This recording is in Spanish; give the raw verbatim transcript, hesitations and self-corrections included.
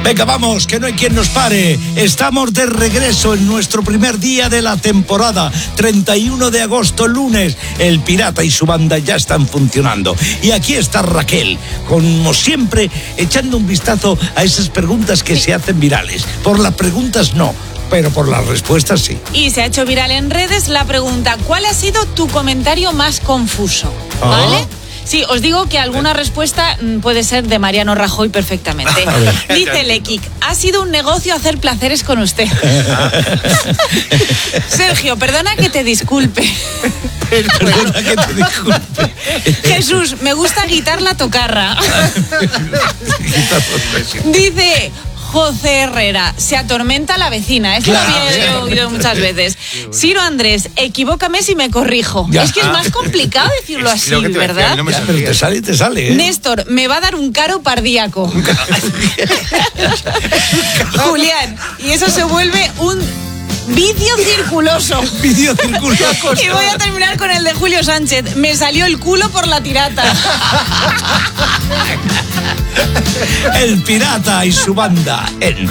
Venga, vamos, que no hay quien nos pare. Estamos de regreso en nuestro primer día de la temporada. treinta y uno de agosto, lunes. El Pirata y su banda ya están funcionando. Y aquí está Raquel, como siempre, echando un vistazo a esas preguntas que se hacen virales. Por las preguntas no, pero por las respuestas sí. Y se ha hecho viral en redes la pregunta: ¿cuál ha sido tu comentario más confuso? ¿Vale? ¿Ah? Sí, os digo que alguna respuesta puede ser de Mariano Rajoy perfectamente. Dice Lekik: ha sido un negocio hacer placeres con usted. Sergio, perdona que te disculpe. Perdona que te disculpe. Jesús, me gusta guitar la tocarra. Dice José Herrera: se atormenta la vecina. Esto claro, lo había oído muchas veces. Ciro Andrés: equivócame si me corrijo. Ya. Es que es más complicado decirlo es así, ¿verdad? No me ya, pero te sale y te sale. ¿eh? Néstor: me va a dar un caro pardíaco. Julián: y eso se vuelve un vicio circuloso. Vicio circuloso. Y voy a terminar con el de Julio Sánchez: me salió el culo por la tirata. El Pirata y su banda en